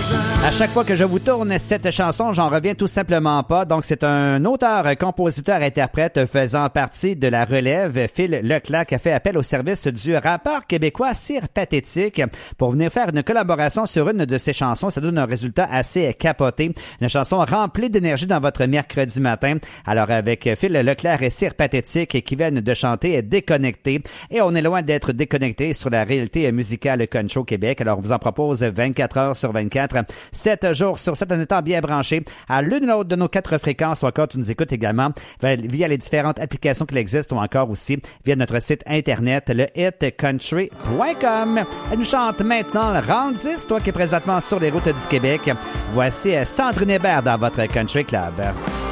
À chaque fois que je vous tourne cette chanson, j'en reviens tout simplement pas. Donc, c'est un auteur, compositeur, interprète faisant partie de la relève, Phil Leclerc, qui a fait appel au service du rappeur québécois Cire Pathétique pour venir faire une collaboration sur une de ses chansons. Ça donne un résultat assez capoté. Une chanson remplie d'énergie dans votre mercredi matin. Alors, avec Phil Leclerc et Cire Pathétique qui viennent de chanter Déconnecté. Et on est loin d'être déconnecté sur la réalité musicale country au Québec. Alors, on vous en propose 24 heures sur 24. 7 jours sur 7 en étant bien branché à l'une ou l'autre de nos 4 fréquences, ou encore tu nous écoutes également via les différentes applications qui existent, ou encore aussi via notre site internet, le hitcountry.com. Elle nous chante maintenant le Round 10, toi qui es présentement sur les routes du Québec. Voici Sandrine Hébert dans votre Country Club.